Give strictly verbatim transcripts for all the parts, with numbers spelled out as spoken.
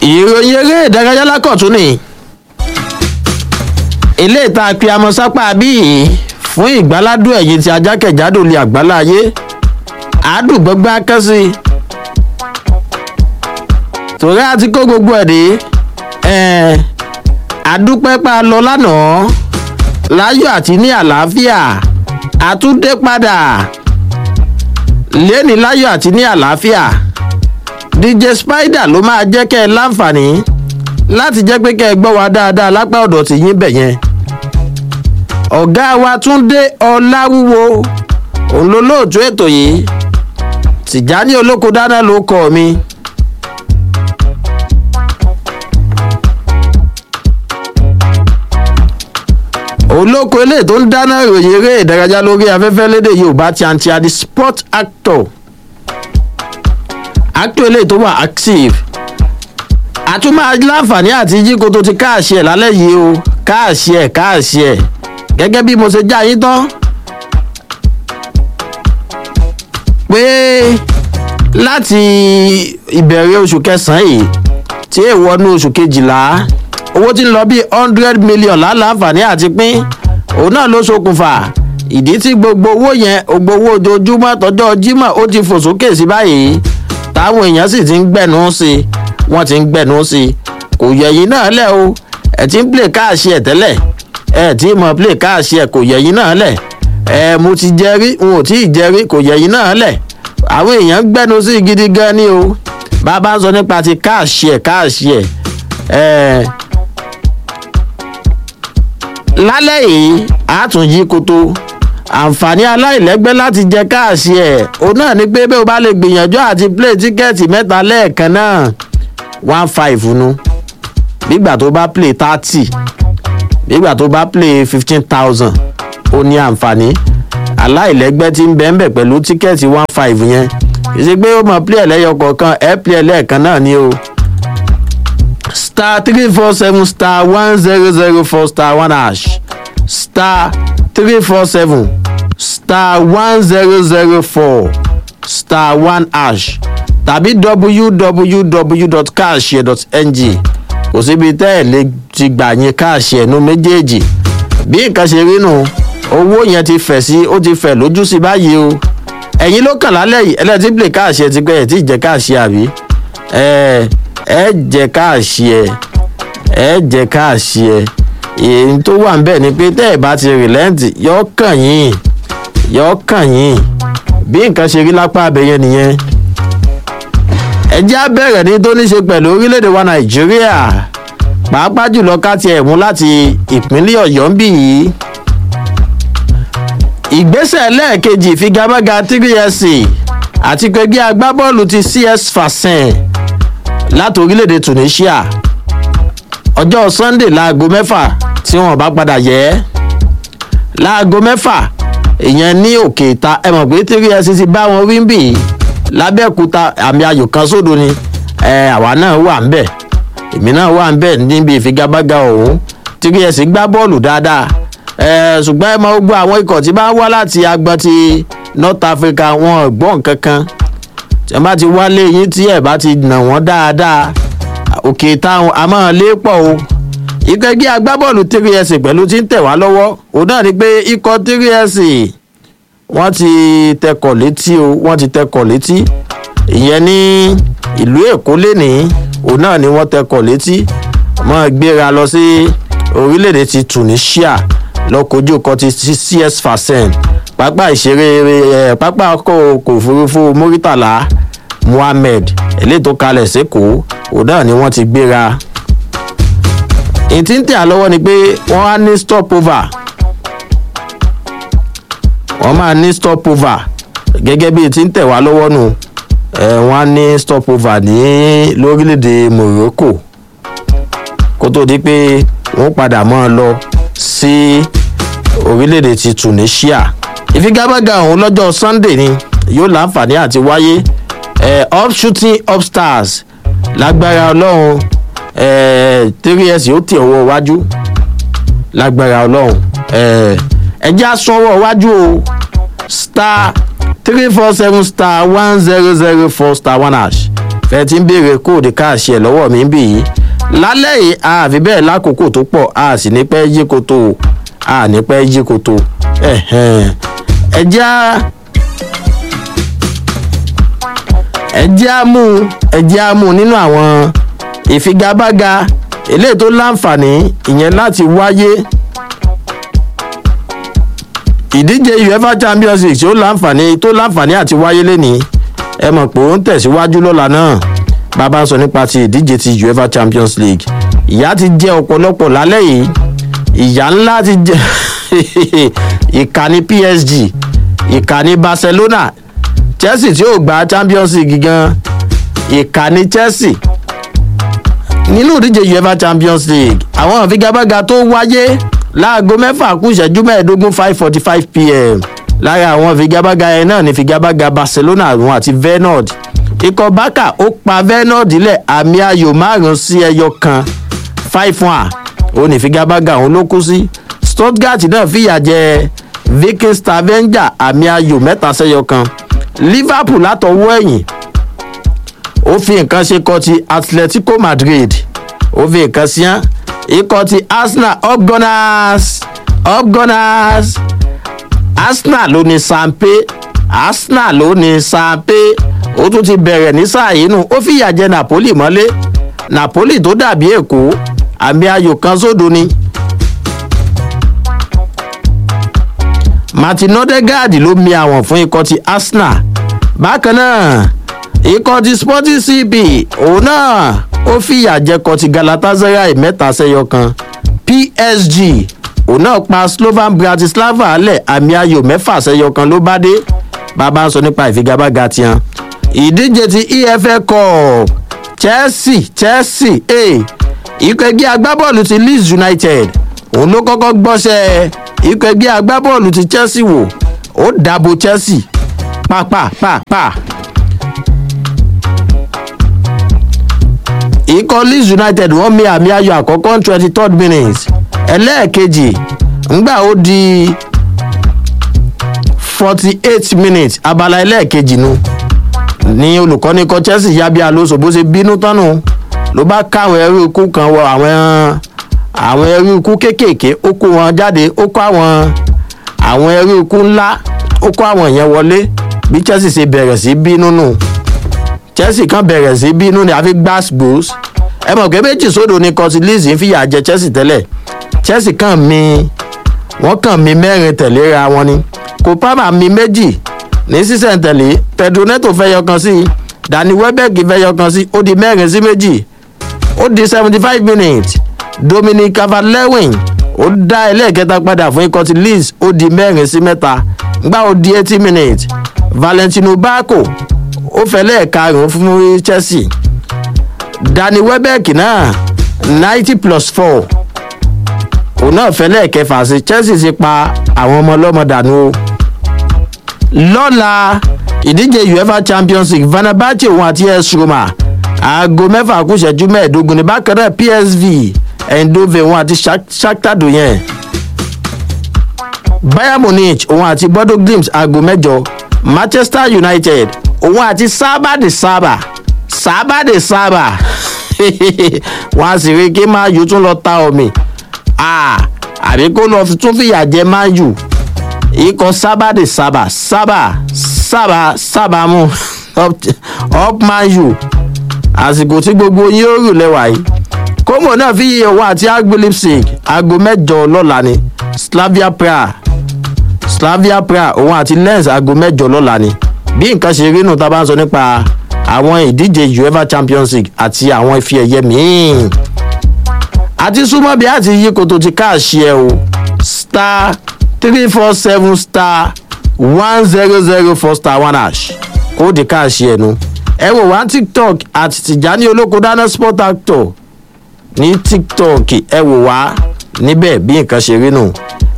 ìròyìn eré ìdárayá lákọ̀tún ni ilé ìta àpéamọ́ sápá bíi fún ìgbáládùn ẹ̀yìn tí ajákẹ̀jádò lè àgbáláyé àádùgbọ́gbá kẹ́sì torí àti kó gbogbo ẹ̀ dé àdúpẹ́pá lọ lánàá láyọ̀ àti ní àlàáfíà àtúndé padà lẹ́ni láyọ̀ àti ní àlàáfíà dj spider ló máa jẹ́ kẹ́ ẹ láǹfààní láti jẹ́ pé kẹ́ ẹ gbọ́ wa dáadáa lápá ọ̀dọ̀ tí yín bẹ̀ yẹn ọ̀gá wa túndé ọláwúwo òun ló lóòtú ètò yìí tìjání olóko dáná ló kọ́ mi. olóko eléyìí tó ń dáná ìròyìn eré ìdárayá lórí afẹ́fẹ́ lédè yorùbá ti àǹtí adi sport actor actor eléyìí tó wà active àtúmọ̀ láǹfààní àti jíko tó ti káàṣì ẹ̀ lálẹ́ yìí o káàṣì ẹ̀ káàṣì ẹ̀ gẹ́gẹ́ bí mo ṣe já yín tán pé láti ìbẹ̀rẹ̀ oṣù kẹsàn-án yìí tí èèwọ̀ nú oṣù kejìlá owó tí ń lọ bíi hundred million láǹfààní àti pín òun náà ló ṣokùnfà ìdí tí gbogbo owó yẹn gbogbo owó ojoojúmọ́ tọjọ́ jímọ̀ ó ti fò sókè sí báyìí táwọn èèyàn sì ti ń gbẹ̀nú sí i wọ́n ti ń gbẹ̀nú sí i kò yẹ̀yìn náà lẹ̀ o ẹ̀ ti ń play káàṣì ẹ̀ tẹ́lẹ̀ ẹ̀ tí mo play káàṣì ẹ̀ kò yẹ̀yìn náà lẹ̀ ẹ̀ mo ti jẹ rí n ò tí ì jẹ rí kò yẹ̀yìn náà lẹ̀ àwọn èèyàn ń gbẹ̀nú sí i gidi gan ni o bàbá ń sọ nípa ti káàṣì ẹ̀ káàṣì ẹ̀ ẹ̀ lálẹ́ yìí àtúnjí koto àǹfààní aláìlẹ́gbẹ́ láti jẹ káàsì ẹ̀ òun náà ni pé bẹ́ẹ̀ o bá lè gbìyànjú àti play tíkẹ́ẹ̀tì mẹ́ta lẹ́ẹ̀kan náà one five nu nígbà tó bá play thirty nígbà tó bá play fifteen thousand ó ní àǹfààní aláìlẹ́gbẹ́ tí ń bẹ́ẹ̀ bẹ̀ pẹ̀lú tíkẹ́ẹ̀tì one five yẹn kì í ṣe pé ó mọ̀ play ẹlẹ́yọ kọ̀ọ̀kan ẹ̀ play ẹlẹ́ẹ̀kan náà ni o. star three four seven star one zero zero four star one hash star three four seven star one zero zero four star one hash tàbí w w w dot cashshare dot n g kò síbi tẹ́ ẹ̀ lè ti gbà yín káàṣì ẹ̀nu méjèèjì bí nǹkan ṣe rí nù owó yẹn ti fẹ̀ sí ó ti fẹ̀ lójú sí báyìí o ẹ̀yin ló kàn lálẹ́ yìí ẹlẹ́tí play káàṣì ẹ̀ ti pẹ́ ẹ̀ tí ì jẹ́ káàṣì àbí ẹ̀ẹ́ ẹ jẹ káàṣì ẹ ẹ jẹ káàṣì ẹ èyí tó wà ń bẹ̀ ni pé tẹ́ ẹ bá ti rìlẹ́ǹtì yọ kàn yín yọ kàn yín bí nǹkan ṣe rí lápá abẹ́yẹn nìyẹn. ẹ jẹ́ á bẹ̀rẹ̀ ní tó ní ṣe pẹ̀lú orílẹ̀-èdè wa nàìjíríà pàápàá jùlọ ká tiẹ̀ mú láti ìpínlẹ̀ ọ̀yọ́ ń bì yìí. ìgbésẹ̀ lẹ́ẹ̀kejì ìfigagbága three s àti pẹ̀gbẹ́ agbábọ́ọ̀lù ti c s fasen láti orílẹ̀-èdè tunisia ọjọ́ sunday láago mẹ́fà tí wọ́n bá padà yẹ ẹ́ láago mẹ́fà ìyẹn ní òkè ìta ẹ mọ̀ pé three s ti bá wọn rí ń bì í lábẹ́òkúta àmì ayò kan sódo ni ẹ àwa náà wà ń bẹ̀ èmi náà wà ń bẹ̀ níbi ìfigagbága ọ̀hún three s gbá bọ́ọ̀lù dáadáa ẹ ṣùgbọ́n ẹ mọ gbogbo àwọn ikọ̀ tí bá wá láti agbọn ti north africa wọn ò gbọ́ nǹkan kan tí ẹ bá ti wálé yín tí ẹ bá ti nà wọ́n dáadáa òkè táwọn a máa lé pọ̀ o ikọ̀ ẹgbẹ́ agbábọ́ọ̀lù three s pẹ̀lú tí ń tẹ̀ wá lọ́wọ́ òun náà ni pé ikọ̀ three s wọ́n ti tẹkọ̀ létí o wọ́n ti tẹkọ̀ létí ìyẹn ní ìlú èkó lénìí òun náà ni wọ́n tẹkọ̀ létí wọ́n gbéra lọ sí orílẹ̀-èdè ti tunisia lọ́kọ̀ọ́jú kan ti c s fasen pápá ìṣeré ẹ pápá ọkọ̀ òfurufú muritala muhammed eléyìí tó kalẹ̀ sẹ́kọ̀ọ́ òun náà ni wọ́n ti gbéra. ìtí ń tẹ̀ àlọ́wọ́ ni pé wọ́n á ní stopover wọ́n máa ní stopover gẹ́gẹ́ bí ìtí ń tẹ̀ wá lọ́wọ́ nù ẹ̀ wọ́n á ní stopover ní lórílẹ̀‐èdè morocco kó tó di pé wọ́n padà máa lọ sí orílẹ̀‐èdè ti tunisia ìfigagbága ọ̀hún lọ́jọ́ sunday ni yóò láǹfààní àti wáyé eh, up shooting up stars lágbára ọlọ́run eh, three s yóò tẹ̀ ọwọ́ iwájú lágbára ọlọ́run ẹjẹ́ àsọwọ́ iwájú o star three four seven star one zero zero four star one hash fẹ́ẹ́ tí ń béèrè kóòdù káàṣì ẹ̀ lọ́wọ́ mi ń bì yìí lálẹ́ yìí a àfi bẹ́ẹ̀ lákòókò tó pọ̀ a sì ní pẹ́ yí koto a ní pẹ́ yí koto ẹ̀já ẹ̀já mú ẹ̀já mú nínú àwọn ìfigagbága eléyìí tó láǹfààní ìyẹn láti wáyé ìdíje uefa champions league tí ó láǹfààní tó láǹfààní àti wáyé lénìí ẹ mọ̀ pé ó ń tẹ̀síwájú lọ́la náà bàbá sọ nípa ti ìdíje ti uefa champions league ìyá ti jẹ ọ̀pọ̀lọpọ̀ lálẹ́ yìí ìyá ńlá ti jẹ ìkànnì p s g ìkànnì barcelona chelsea tí ó gba champions league gan ìkànnì chelsea nínú ìdíje uefa champions league àwọn ìfigagbága tó wáyé láago mẹ́fà kù ìṣẹ́jú mẹ́ẹ̀ẹ́dógún five forty five pm lára àwọn ìfigagbága yẹn náà ní ìfigagbága barcelona àwọn àti venord ikọ̀ bákà ó pa venord lẹ̀ àmì ayò márùn-ún sí ẹyọ kan five one ó ní ìfigagbága òun ló kú sí stuttgart náà fìyà jẹ viking stavanger àmì ayò mẹ́ta sẹ́yọ kan liverpool látọwọ́ ẹ̀yìn ó fi nǹkan ṣe kọ́ ti atletico madrid ó fi nǹkan sí án ikọ̀ ti arsenal upgunners upgunners arsenal ló ní sampe arsenal ló ní sampe ó tún ti bẹ̀rẹ̀ ní sáà yìí nù ó fìyà jẹ napoli mọ́lé napoli tó dàbí èkó àmì ayò kan sódò ni martin odegaard ló mi àwọn fún ikọ̀ ti arsenal bákan náà ikọ̀ ti sporting c b òun náà ó fìyà jẹ ikọ̀ ti galatasaray mẹ́ta sẹ́yọ kan p s g òun náà pa slovan bratislava lẹ̀ àmì ayò mẹ́fà sẹ́yọ kan ló bá dé bàbá ń sọ nípa ìfigagbága tiẹ̀ ìdíje ti e f l cup chelsea chelsea eh, ikọ̀ ẹgbẹ́ agbábọ́ọ̀lù ti leeds united òun ló kọ́kọ́ gbọ́sẹ̀ ikọ̀ ẹgbẹ́ agbábọ́ọ̀lù ti chelsea wò ó dàbò chelsea pàpàpàpà ikọ̀ leeds united wọ́n mi àmì ayò àkọ́kọ́ twenty third minute ẹlẹ́ẹ̀kejì ńgbà ó di forty eight minutes abala ẹlẹ́ẹ̀kejì nu ní olùkọ́ni ikọ̀ chelsea yabi alonso bó ṣe bínú tánu ló bá káwọn ẹrú ikú kan wọ àwọn àwọn ẹrú ikú kéékèèké ó kó wọn jáde ó kó àwọn àwọn ẹrú ikú ńlá ó kó àwọn yẹn wọlé bí chelsea ṣe bẹ̀rẹ̀ sí bínú nù chelsea kan bẹ̀rẹ̀ sí bínú ni àfi gbàsgbòs ẹ mọ̀ pé méjì sódò ni cotiliz ń fìyà jẹ chelsea tẹ́lẹ̀ chelsea kàn mi wọ́n kàn mi mẹ́rin tẹ̀léra wọn ni kopama mi méjì ní sísẹ̀ntẹ̀lé pedro neto fẹ́ yọkan sí danny welbeck fẹ́ yọkan sí ó di mẹ́rin sí méjì ó di seventy five minutes dominic calvert-lewin ó dá ẹlẹ́ẹ̀kẹta padà fún ikọ̀ ti leeds ó di mẹ́rin sí mẹ́ta ngbà ó di eighty minutes valentino bako ó fẹ́ lẹ́ẹ̀karùn-ún fún chelsea danny welbeck náà ninety plus four òun náà fẹ́ lẹ́ẹ̀kẹfà sí chelsea ti pa àwọn ọmọ ọlọ́mọ dànù o lọ́la ìdíje uefa champions league fenerbahce òun àti as roma aago mẹ́fà kù ìṣẹ́jú mẹ́ẹ̀ẹ́dógún ní bákan náà psv eindhoven òun àti shakhtar donetsk bayern munich òun àti bodo glimt aago mẹ́jọ manchester united òun àti sábà de sábà sábà de sábà wọn a sì rí kí man u tún lọ ta omi àbí kó lọ tún fìyà jẹ man u ikọ̀ sábà de sábà sábà sábà sábà mú up man u àsìkò tí gbogbo yín ó rù lẹ́wà yìí kómò náà fi iye òun àti agbo lipsig aago mẹ́jọ lọ́la ni slavia praha slavia praha òun àti lens aago mẹ́jọ lọ́la ni bí nǹkan ṣe rí nù tá a bá ń sọ nípa àwọn ìdíje uefa champions league àti àwọn ife ẹ̀yẹ míì àti súnmọ́ bí àti yí koto ti káàṣì ẹ̀ o star three four seven star one zero zero four star one hash kóòdì káàṣì ẹ̀ nu ẹ wò wá tiktok àti tìjání olóko dáná sport actor ní tiktok ẹ wò wá níbẹ̀ bí nǹkan ṣe rí nù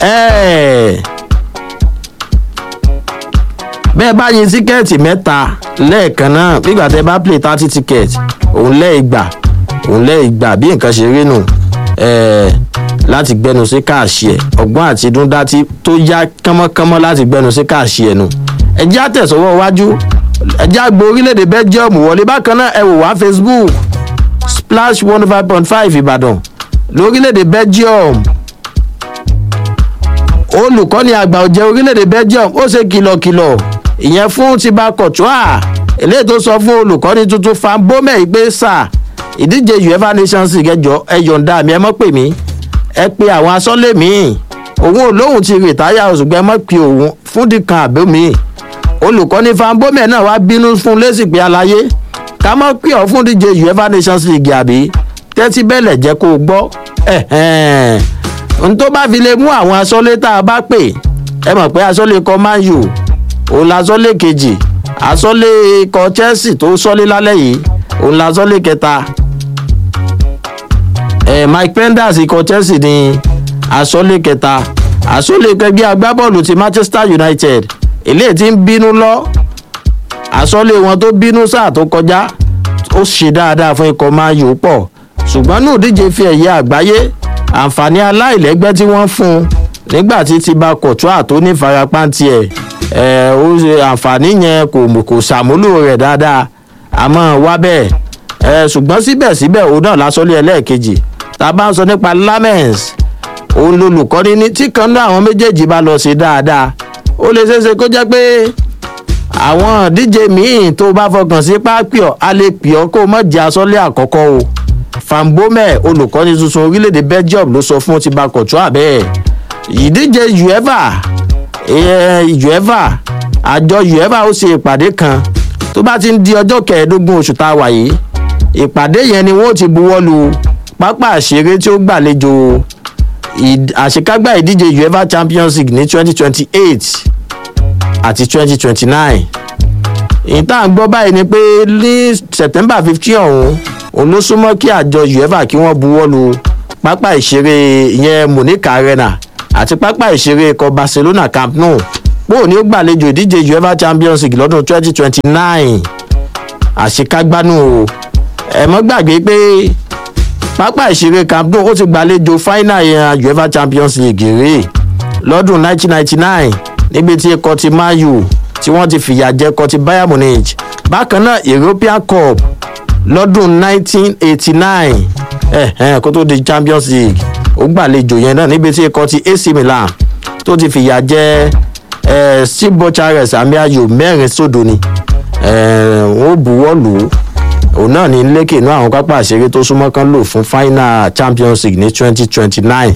bẹ́ẹ̀ bá yin tíkẹ́ẹ̀tì mẹ́ta lẹ́ẹ̀kan náà nígbà tẹ́ bá play thirty ticket òun lẹ́ẹ̀gbà òun lẹ́ẹ̀gbà bí nǹkan ṣe rí nù láti gbẹnu sí káàṣì ẹ̀ ọgbọ́n àti dúndá tó yá kánmọ́kánmọ́ láti gbẹnu sí káàṣì ẹ̀ nù ẹjẹ́ àtẹ̀sọ́wọ́ wájú ẹjẹ́ àgbo orílẹ̀-èdè belgium wọlé bákan náà ẹ wò wá facebook splash one five point five ìbàdàn lórílẹ̀-èdè belgium olùkọ́ni àgbà ọ̀jẹ̀ orílẹ̀-èdè belgium ó ṣe kìlọ̀kìlọ̀ ìyẹn fún tiba courtois eléyìí tó sọ fún olùkọ́ni tuntun Van Bommel pé sà ìdíje uefa nations league ẹjọ́ ẹ yọ̀ǹda mi ẹ mọ́ pè mí ẹ pe àwọn asọ́lé mi òun ò lóhùn ti rìtáyà ṣùgbọ́n ẹ mọ́ pe òun fún dìkan àbẹ́ mi olùkọ́ni Van Bommel náà wá bínú fún lésì pé aláyé ká mọ́ pè ọ́ fún díje uefa nations league àbí tẹ́tí bẹ́lẹ̀ jẹ́ kó o gbọ́ n tó bá fi lè mú àwọn asọ́lé tá a bá pè ẹ mọ̀ pé asọ́lé kọ Man U òun la asọ́lé kejì asọ́lé kọ Chelsea tó sọ́lé lálẹ́ yìí òun la asọ́lé kẹta ẹ Mike Penders ikọ̀ Chelsea ní asọ́lé kẹta asọ́lé kẹgbẹ́ agbábọ́ọ̀lù ti Manchester United eléyìí tí ń bínú lọ asọ́lé wọn tó bínú sáà tó kọjá ó ṣe dáadáa fún ikọ̀ Man U pọ̀ ṣùgbọ́n ní òdíje fi ẹ̀yẹ àgbáyé àǹfààní aláìlẹ́gbẹ́ tí wọ́n fún un nígbà tí Thibaut Courtois tó ní farapa tiẹ̀ ẹ̀ ó ṣe àǹfààní yẹn kò kò ṣàmúlò rẹ̀ dáadáa àmọ́ wá bẹ́ẹ̀ ẹ̀ ṣùgbọ́n síbẹ̀síbẹ̀ òun náà lásọ́lé ẹlẹ́ẹ̀kejì tá a bá ń sọ nípa Lamens òun lolùkọ́ni ní tí kan náà àwọn méjèèjì bá lọ sí dáadáa ó lè ṣeéṣe kó jẹ́ pé àwọn díje míì tó bá fọkàn sí pápíọ̀ a lè pè ọ́ kó mọ̀ jẹ́ asọ́lé àkọ́kọ́ o Van Bommel olùkọ́ni tuntun orílẹ̀-èdè Belgium ló sọ fún Thibaut Courtois bẹ́ẹ̀ ìdíje uefa uefa àjọ uefa ó ṣe ìpàdé kan tó bá ti ń di ọjọ́ kẹẹ̀ẹ́dógún oṣù tá a wà yìí ìpàdé yẹn ni wọ́n ti buwọ́ lu pápá àṣeré tí ó gbàlejò àṣekágbá ìdíje uefa champions league ní twenty twenty eight àti twenty twenty nine ìta ń gbọ́ báyìí ni pé ní september fifteen ọ̀hún òun ló súnmọ́ kí àjọ uefa kí wọ́n buwọ́ lu pápá ìṣeré ìyẹn Munich Arena àti pápá ìṣeré ikọ̀ Barcelona Camp Nou pò ní ó gbàlejò ìdíje uefa champions league lọ́dún twenty twenty nine àṣekágbánú o ẹ mọ́ gbàgbé pé pápá ìṣeré Camp Nou ó ti gbàlejò final ìyẹn uefa champions league rèé lọ́dún nineteen ninety nine níbi tí ikọ̀ ti Man U tí wọ́n ti fìyà jẹ ikọ̀ ti Bayern Munich bákan náà European Cup lọ́dún nineteen eighty nine ẹ̀hẹ́n kó tó di champions league ó gbàlejò yẹn náà níbi tí ikọ̀ ti A C Milan tó ti fìyà jẹ ẹ̀ Steve Bucharest àmì ayò mẹ́rin sódò ni wọ́n buwọ́ lù ú òun náà ní lékè inú àwọn pápá àṣeré tó súnmọ́ kan lò fún final champions league ní twenty twenty nine.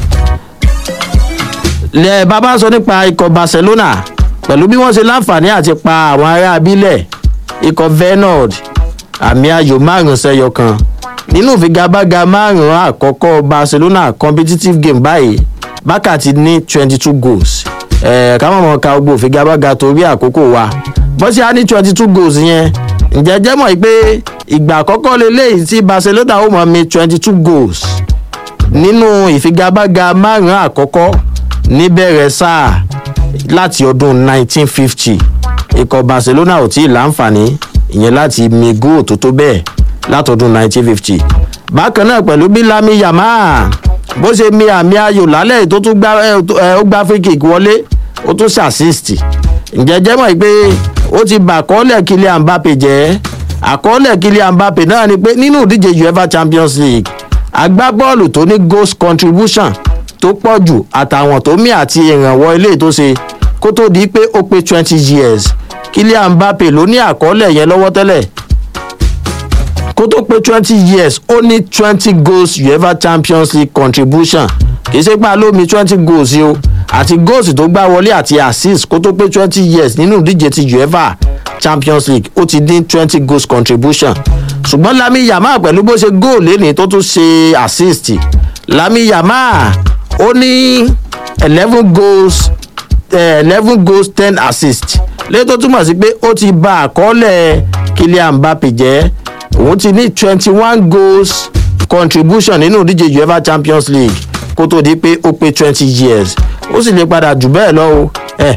lẹ bàbá sọ nípa ikọ̀ Barcelona pẹ̀lú bí wọ́n ṣe láǹfààní àti pa àwọn ará abílẹ̀ ikọ̀ Feyenoord àmì ayò márùn sẹ́yọ kan nínú ìfigagbága márùn àkọ́kọ́ Barcelona competitive game báyìí Barca ti ní twenty two goals ẹ̀ ká mọ̀ mọ́ ka gbogbo ìfigagbága torí àkókò wa bọ́sí á ní twenty two goals yẹn ǹjẹ́ jẹ́ mọ̀ pé ìgbà àkọ́kọ́ lélẹ́yìí tí Barcelona ó mọ̀ mi twenty two goals nínú ìfigagbága márùn àkọ́kọ́ níbẹ̀rẹ̀ sáà láti ọdún nineteen fifty ikọ̀ Barcelona ò tí ì láǹfààní ìyẹn láti mi góò tó tó bẹ́ẹ̀ látọdún nineteen fifty bákan náà pẹ̀lú bí Lamine Yamal bó ṣe mi àmì ayò lálẹ́ tó tún gbá ó gbá free kick wọlé ó tún ṣàṣìṣì ǹjẹ́ jẹ́ mọ̀ pé ó ti bà àkọọ́lẹ̀ Kylian Mbappe jẹ́ àkọọ́lẹ̀ Kylian Mbappe náà ni pé nínú ìdíje UEFA Champions League agbábọ́ọ̀lù tó ní goals contribution tó pọ̀ jù àtàwọn tó mí àti ìrànwọ́ ilé tó ṣe kó tó di pé ó pé twenty years Kylian Mbappe ló ní àkọọ́lẹ̀ yẹn lọ́wọ́ tẹ́lẹ̀ kó tó pé twenty years ó ní twenty goals UEFA Champions League contribution kì í ṣe pé alómi twenty goals yìí o àti goals tó gbá wọlé àti assist kó tó pé twenty years nínú ìdíje ti UEFA Champions League ó ti dín twenty goals contribution ṣùgbọ́n Lamine Yamal pẹ̀lú bó ṣe goal lẹ́nìí tó tún ṣe assist Lamine Yamal ó ní eleven goals eleven goals ten assists lẹ́yìn tó túmọ̀ sí pé ó ti bà àkọọ́lẹ̀ Kylian Mbappe jẹ́ òun ti ní twenty one goals contribution nínú ìdíje UEFA Champions League kó tó di pé ó pé twenty years ó sì lè padà jù bẹ́ẹ̀ lọ o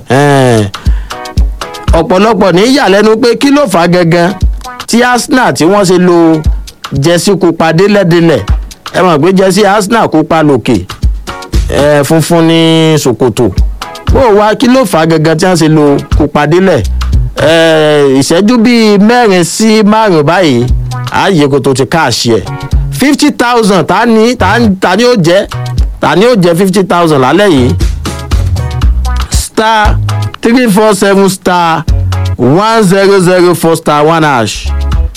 ọ̀pọ̀lọpọ̀ ní ìyàlẹ́nu pé kí ló fà á gangan tí Arsenal tí wọ́n ṣe lo jẹ́sí pupa délẹ̀délẹ̀ ẹ mọ̀ pé jẹ́sí Arsenal pupa lòkè funfun ní ṣòkòtò bó wá kí ló fà á gangan tí wọ́n ṣe lo pupa délẹ̀ ìṣẹ́jú bíi mẹ́rin sí márùn-ún báyìí ààyè kò tó ti káàṣì ẹ̀ fifty thousand ta ni ta ni ó jẹ́ ta ni ó jẹ́ fifty thousand lálẹ́ yìí star three four seven star one zero zero four star one hash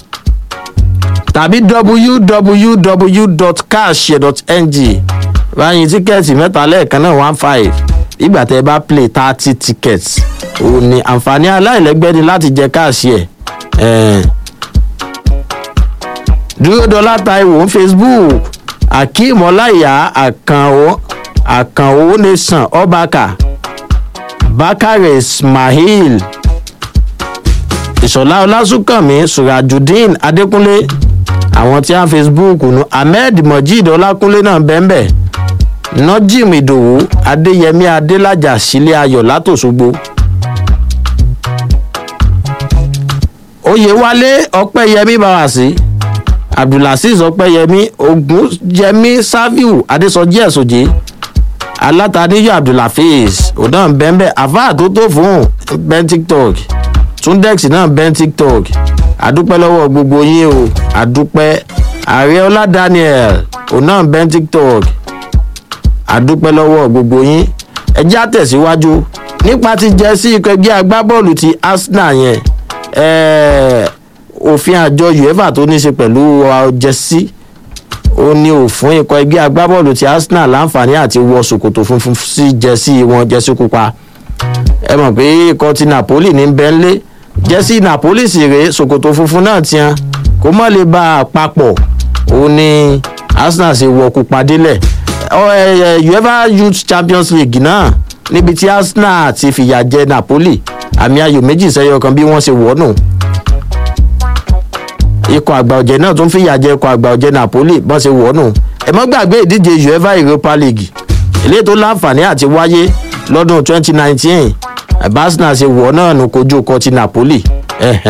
tàbí w w w dot cashshare dot n g báyìí tíkẹ́ẹ̀tì mẹ́ta lẹ́ẹ̀kan náà one five ìgbà tẹ́ ẹ bá play thirty tickets òun ni àǹfààní aláìlẹ́gbẹ́ ni láti jẹ káàṣì ẹ̀ dúró dọ́là Táíwò Facebook Akeem Ọláìyá àkànwó àkànwó nation ọbàkà Bákàrẹ̀ Ismail Ìṣọ̀lá Ọlásùnkànmí Surajudeen Adékúnlé àwọn tí a Facebook nu Ahmed Mojeed Ọlákúnlé náà bẹ́ẹ̀nbẹ́ẹ̀ Nojim Ìdòwú Adéyẹmí Adélájà Sílé Ayọ̀ látòṣogbo Oyèwálé Ọpẹ́yẹmí Bàwàsí Abdulaziz Ọpẹ́yẹmí Ògúnyẹmí Saviu Adésọjí Ẹ̀sọ̀jì Alátàníyọ̀ Abdulhafiz ọ̀dọ́ bẹ́ẹ̀nbẹ́ẹ̀ àfáà tó tó fún bẹ́ẹ̀ TikTok Tundex náà bẹ́ẹ̀ TikTok àdúpẹ́ lọ́wọ́ gbogbo yín o àdúpẹ́ Àrẹ́ọlá Daniel òun náà bẹ́ẹ̀ TikTok àdúpẹ́ lọ́wọ́ gbogbo yín ẹ já tẹ̀síwájú nípa ti jẹ́ sí ikọ̀ ẹgbẹ́ agbábọ́ọ̀lù ti Arsenal yẹn òfin àjọ UEFA tó ní ṣe pẹ̀lú jẹ́sí ó ní òfin ikọ̀ ẹgbẹ́ agbábọ́ọ̀lù ti Arsenal láǹfààní àti wọ ṣòkòtò funfun sí jẹ́sí wọn jẹ́sí pupa ẹ mọ̀ pé ikọ̀ ti Napoli ní bẹ́ńlé jẹ́sí Napoli sì rèé ṣòkòtò funfun náà tiẹ̀ kó má lè bá a papọ̀ ó ní Arsenal ṣe wọ pupa délẹ̀ UEFA Youth Champions League náà níbi tí Arsenal ti fìyà jẹ Napoli àmì ayò méjì sẹ́yọ kan bí wọ́n ṣe wọ̀ nù ikọ̀ àgbà ọ̀jẹ̀ náà tún fìyà jẹ ikọ̀ àgbà ọ̀jẹ̀ Napoli bọ́n ṣe wọ̀ nù ẹ mọ́ gbàgbé ìdíje UEFA Europa League eléyìí tó láǹfààní àti wáyé lọ́dún twenty nineteen Arsenal ṣe wọ̀ náà nù kojú ikọ̀ ti Napoli.